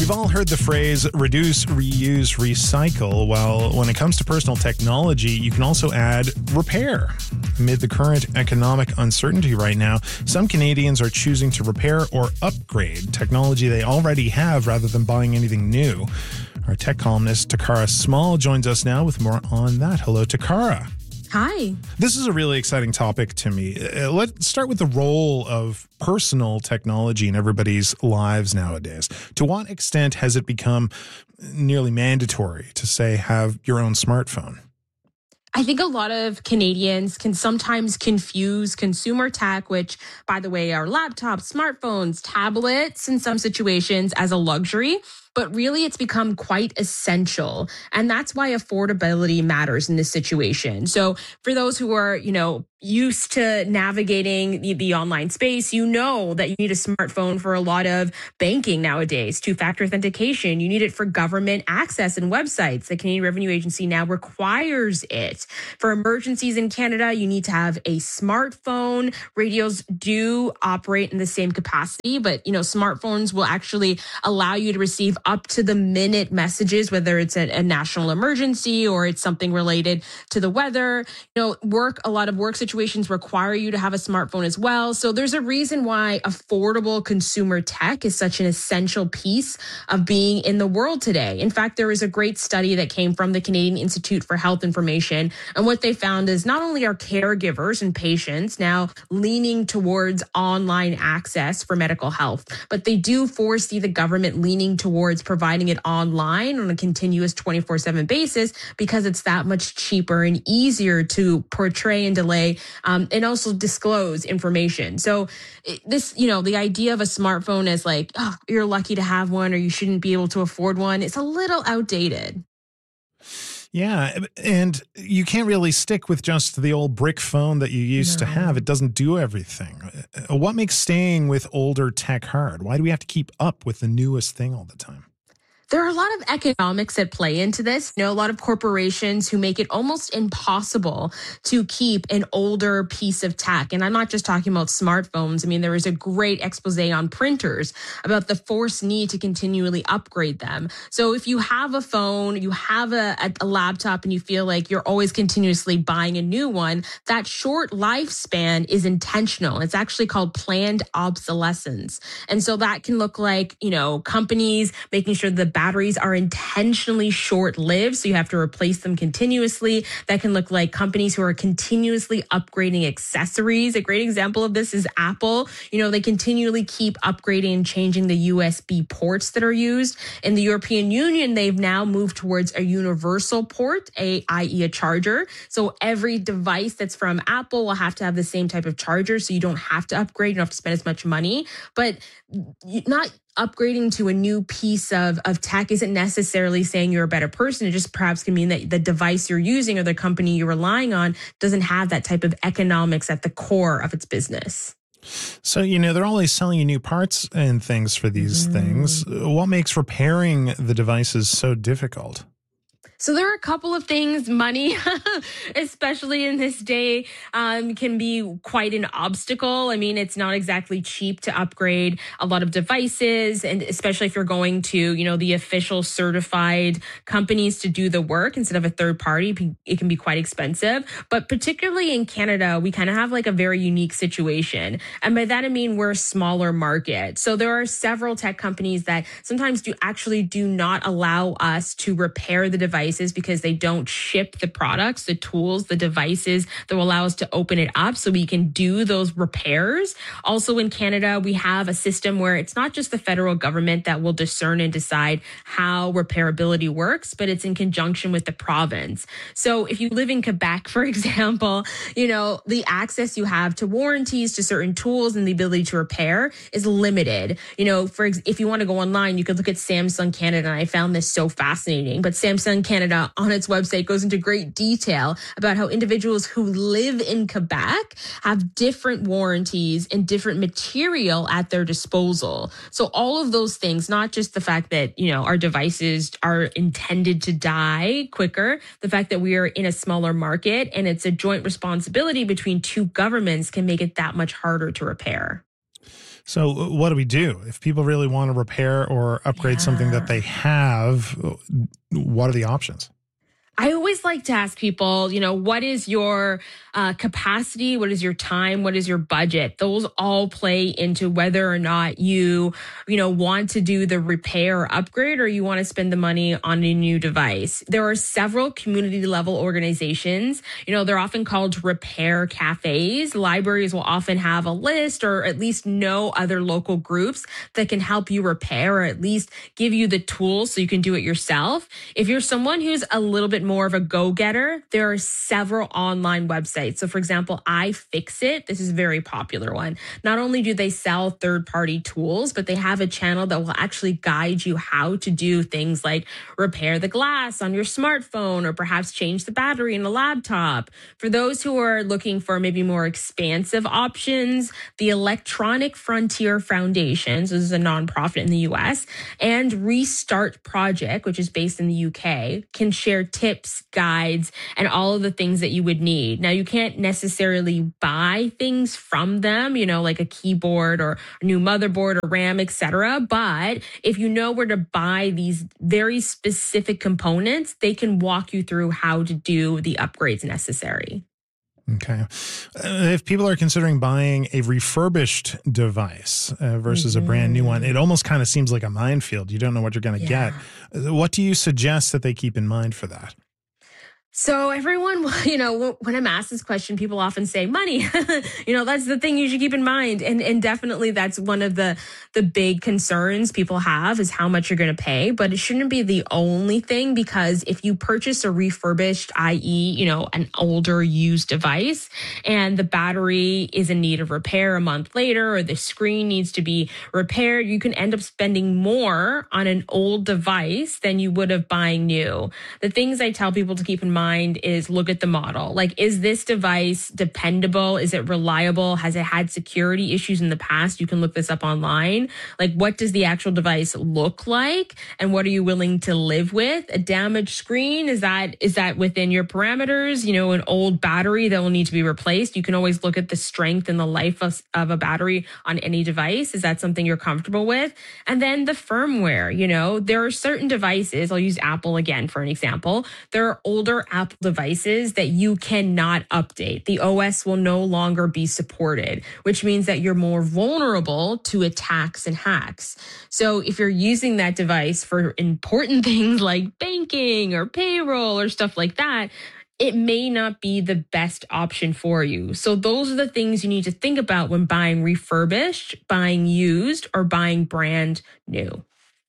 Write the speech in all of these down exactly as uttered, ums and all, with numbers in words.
We've all heard the phrase reduce, reuse, recycle. Well, when it comes to personal technology, you can also add repair. Amid the current economic uncertainty right now, some Canadians are choosing to repair or upgrade technology they already have rather than buying anything new. Our tech columnist, Takara Small, joins us now with more on that. Hello, Takara. Hi. This is a really exciting topic to me. Uh, let's start with the role of personal technology in everybody's lives nowadays. To what extent has it become nearly mandatory to, say, have your own smartphone? I think a lot of Canadians can sometimes confuse consumer tech, which, by the way, are laptops, smartphones, tablets in some situations, as a luxury. But really, it's become quite essential. And that's why affordability matters in this situation. So for those who are, you know, used to navigating the, the online space, you know that you need a smartphone for a lot of banking nowadays, two-factor authentication. You need it for government access and websites. The Canadian Revenue Agency now requires it. For emergencies in Canada, you need to have a smartphone. Radios do operate in the same capacity, but, you know, smartphones will actually allow you to receive up to the minute messages, whether it's a, a national emergency or it's something related to the weather. You know, work, a lot of work situations require you to have a smartphone as well. So there's a reason why affordable consumer tech is such an essential piece of being in the world today. In fact, there is a great study that came from the Canadian Institute for Health Information. And what they found is not only are caregivers and patients now leaning towards online access for medical health, but they do foresee the government leaning towards providing it online on a continuous twenty-four seven basis because it's that much cheaper and easier to portray and delay um, and also disclose information. So this, you know, the idea of a smartphone as like, oh, you're lucky to have one or you shouldn't be able to afford one, it's a little outdated. Yeah, and you can't really stick with just the old brick phone that you used no. to have. It doesn't do everything. What makes staying with older tech hard? Why do we have to keep up with the newest thing all the time? There are a lot of economics that play into this. You know, a lot of corporations who make it almost impossible to keep an older piece of tech. And I'm not just talking about smartphones. I mean, there is a great expose on printers about the forced need to continually upgrade them. So if you have a phone, you have a, a, a laptop, and you feel like you're always continuously buying a new one, that short lifespan is intentional. It's actually called planned obsolescence. And so that can look like, you know, companies making sure the batteries are intentionally short-lived, so you have to replace them continuously. That can look like companies who are continuously upgrading accessories. A great example of this is Apple. You know, they continually keep upgrading and changing the U S B ports that are used. In the European Union, they've now moved towards a universal port, a, that is a charger. So every device that's from Apple will have to have the same type of charger, so you don't have to upgrade. You don't have to spend as much money. But not upgrading to a new piece of, of tech isn't necessarily saying you're a better person. It just perhaps can mean that the device you're using or the company you're relying on doesn't have that type of economics at the core of its business. So, you know, they're always selling you new parts and things for these mm. things. What makes repairing the devices so difficult? So there are a couple of things. Money, especially in this day, um, can be quite an obstacle. I mean, it's not exactly cheap to upgrade a lot of devices, and especially if you're going to, you know, the official certified companies to do the work instead of a third party, it can be quite expensive. But particularly in Canada, we kind of have like a very unique situation. And by that, I mean, we're a smaller market. So there are several tech companies that sometimes do actually do not allow us to repair the device because they don't ship the products, the tools, the devices that will allow us to open it up so we can do those repairs. Also in Canada, we have a system where it's not just the federal government that will discern and decide how repairability works, but it's in conjunction with the province. So if you live in Quebec, for example, you know, the access you have to warranties, to certain tools, and the ability to repair is limited. You know, for if you want to go online, you could look at Samsung Canada, and I found this so fascinating. But Samsung Canada on its website goes into great detail about how individuals who live in Quebec have different warranties and different material at their disposal. So all of those things, not just the fact that, you know, our devices are intended to die quicker, the fact that we are in a smaller market and it's a joint responsibility between two governments can make it that much harder to repair. So what do we do if people really want to repair or upgrade Yeah. something that they have? What are the options? I always like to ask people, you know, what is your uh, capacity? What is your time? What is your budget? Those all play into whether or not you, you know, want to do the repair or upgrade, or you want to spend the money on a new device. There are several community level organizations. You know, they're often called repair cafes. Libraries will often have a list or at least know other local groups that can help you repair, or at least give you the tools so you can do it yourself. If you're someone who's a little bit more of a go-getter, there are several online websites. So for example, iFixit, this is a very popular one. Not only do they sell third-party tools, but they have a channel that will actually guide you how to do things like repair the glass on your smartphone, or perhaps change the battery in a laptop. For those who are looking for maybe more expansive options, the Electronic Frontier Foundation, so this is a nonprofit in the U S, and Restart Project, which is based in the U K, can share tips, guides, and all of the things that you would need. Now, you can't necessarily buy things from them, you know, like a keyboard or a new motherboard or RAM, et cetera. But if you know where to buy these very specific components, they can walk you through how to do the upgrades necessary. Okay. Uh, if people are considering buying a refurbished device uh, versus mm-hmm. a brand new one, it almost kind of seems like a minefield. You don't know what you're going to yeah. get. What do you suggest that they keep in mind for that? So everyone, you know, when I'm asked this question, people often say money. You know, that's the thing you should keep in mind. And and definitely that's one of the the big concerns people have, is how much you're going to pay. But it shouldn't be the only thing, because if you purchase a refurbished, that is, you know, an older used device, and the battery is in need of repair a month later, or the screen needs to be repaired, you can end up spending more on an old device than you would have buying new. The things I tell people to keep in mind Mind is look at the model. Like, is this device dependable? Is it reliable? Has it had security issues in the past? You can look this up online. Like, what does the actual device look like? And what are you willing to live with? A damaged screen, is that is that within your parameters? You know, an old battery that will need to be replaced. You can always look at the strength and the life of, of a battery on any device. Is that something you're comfortable with? And then the firmware, you know, there are certain devices, I'll use Apple again for an example. There are older Apple devices that you cannot update. The O S will no longer be supported, which means that you're more vulnerable to attacks and hacks. So if you're using that device for important things like banking or payroll or stuff like that, it may not be the best option for you. So those are the things you need to think about when buying refurbished, buying used, or buying brand new.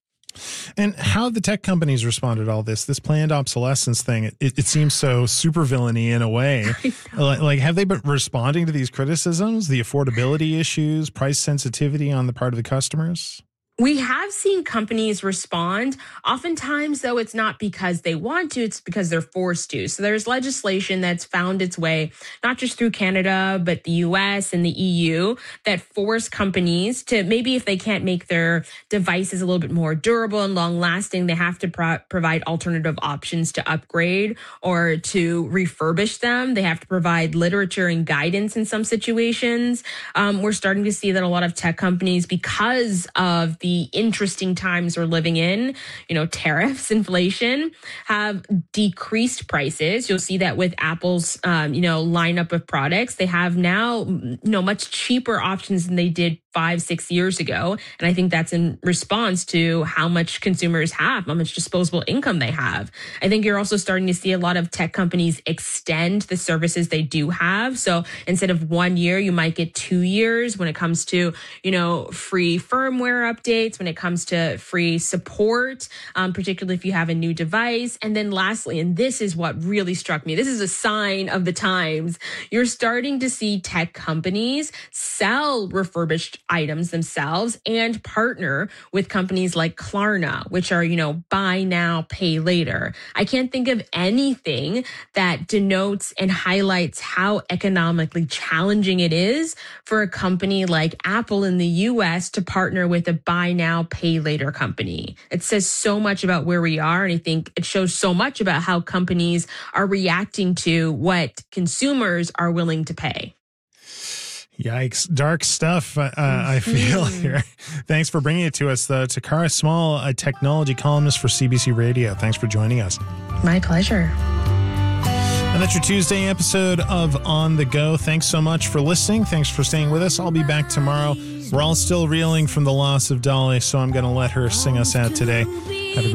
And how the tech companies responded to all this, this planned obsolescence thing, it, it seems so super villainy in a way. Like, like, have they been responding to these criticisms, the affordability issues, price sensitivity on the part of the customers? We have seen companies respond. Oftentimes, though, it's not because they want to, it's because they're forced to. So there's legislation that's found its way, not just through Canada, but the U S and the E U, that force companies to, maybe if they can't make their devices a little bit more durable and long lasting, they have to pro- provide alternative options to upgrade or to refurbish them. They have to provide literature and guidance in some situations. Um, we're starting to see that a lot of tech companies, because of the interesting times we're living in, you know, tariffs, inflation, have decreased prices. You'll see that with Apple's, um, you know, lineup of products. They have now, you know, much cheaper options than they did five, six years ago. And I think that's in response to how much consumers have, how much disposable income they have. I think you're also starting to see a lot of tech companies extend the services they do have. So instead of one year, you might get two years when it comes to, you know, free firmware updates, when it comes to free support, um, particularly if you have a new device. And then lastly, and this is what really struck me, this is a sign of the times, you're starting to see tech companies sell refurbished items themselves and partner with companies like Klarna, which are, you know, buy now, pay later. I can't think of anything that denotes and highlights how economically challenging it is for a company like Apple in the U S to partner with a buy now, pay later company. It says so much about where we are. And I think it shows so much about how companies are reacting to what consumers are willing to pay. Yikes. Dark stuff, uh, I feel here. Thanks for bringing it to us, though. Takara Small, a technology columnist for C B C Radio. Thanks for joining us. My pleasure. And that's your Tuesday episode of On the Go. Thanks so much for listening. Thanks for staying with us. I'll be back tomorrow. We're all still reeling from the loss of Dolly, so I'm going to let her sing us out today. Have a